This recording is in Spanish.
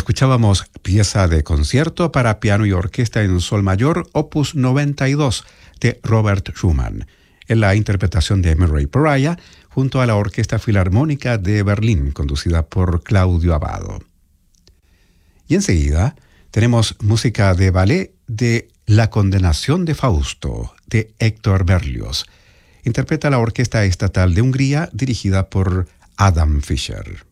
Escuchábamos pieza de concierto para piano y orquesta en sol mayor, opus 92, de Robert Schumann, en la interpretación de Murray Pariah, junto a la Orquesta Filarmónica de Berlín, conducida por Claudio Abbado. Y enseguida tenemos música de ballet de La condenación de Fausto, de Héctor Berlioz. Interpreta la Orquesta Estatal de Hungría, dirigida por Adam Fischer.